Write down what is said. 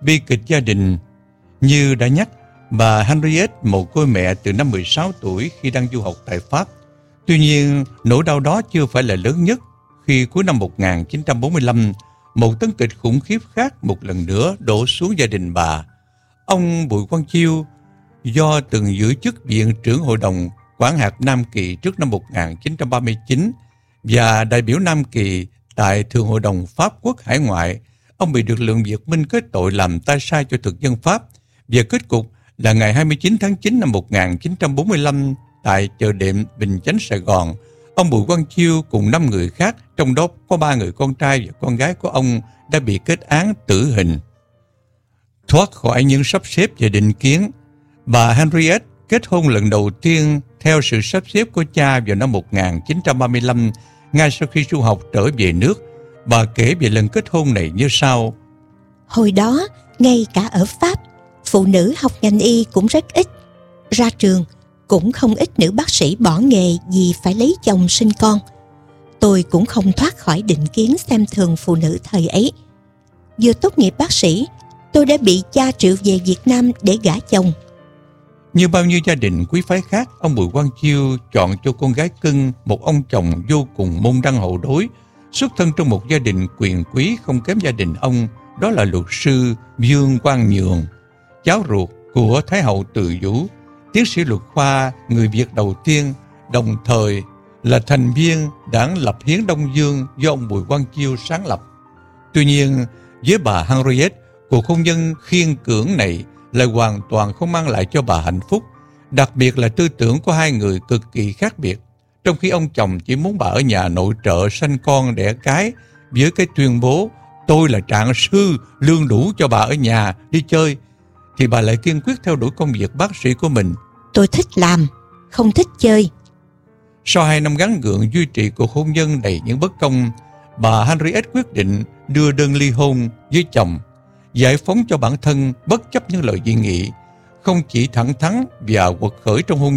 bi kịch gia đình. Như đã nhắc, bà Henriette mồ côi mẹ từ năm 16 tuổi khi đang du học tại Pháp. Tuy nhiên, nỗi đau đó chưa phải là lớn nhất khi cuối năm 1945, một tấn kịch khủng khiếp khác một lần nữa đổ xuống gia đình bà. Ông Bùi Quang Chiêu, do từng giữ chức viện trưởng Hội đồng Quản hạt Nam Kỳ trước năm 1939 và đại biểu Nam Kỳ tại Thượng Hội đồng Pháp Quốc Hải ngoại, ông bị lực lượng Việt Minh kết tội làm tay sai cho thực dân Pháp, và kết cục là ngày 29 tháng 9 năm 1945 tại chợ đệm Bình Chánh, Sài Gòn, ông Bùi Quang Chiêu cùng 5 người khác, trong đó có 3 người con trai và con gái của ông, đã bị kết án tử hình. Thoát khỏi những sắp xếp và định kiến, bà Henriette kết hôn lần đầu tiên theo sự sắp xếp của cha vào năm 1935, ngay sau khi du học trở về nước. Bà kể về lần kết hôn này như sau. Hồi đó, ngay cả ở Pháp, phụ nữ học ngành y cũng rất ít. Ra trường, cũng không ít nữ bác sĩ bỏ nghề vì phải lấy chồng sinh con. Tôi cũng không thoát khỏi định kiến xem thường phụ nữ thời ấy. Vừa tốt nghiệp bác sĩ, tôi đã bị cha triệu về Việt Nam để gả chồng. Như bao nhiêu gia đình quý phái khác, ông Bùi Quang Chiêu chọn cho con gái cưng một ông chồng vô cùng môn đăng hộ đối, xuất thân trong một gia đình quyền quý không kém gia đình ông, đó là luật sư Dương Quang Nhường, cháu ruột của Thái hậu Từ Vũ, tiến sĩ luật khoa người Việt đầu tiên, đồng thời là thành viên đảng Lập Hiến Đông Dương do ông Bùi Quang Chiêu sáng lập. Tuy nhiên, với bà Henriette, cuộc hôn nhân khiên cưỡng này lại hoàn toàn không mang lại cho bà hạnh phúc, đặc biệt là tư tưởng của hai người cực kỳ khác biệt. Trong khi ông chồng chỉ muốn bà ở nhà nội trợ sanh con đẻ cái với cái tuyên bố tôi là trạng sư, lương đủ cho bà ở nhà đi chơi, thì bà lại kiên quyết theo đuổi công việc bác sĩ của mình. Tôi thích làm, không thích chơi. Sau 2 năm gắng gượng duy trì cuộc hôn nhân đầy những bất công, bà Henriette quyết định đưa đơn ly hôn với chồng, giải phóng cho bản thân bất chấp những lời dị nghị, không chỉ thẳng thắn và quật khởi trong hôn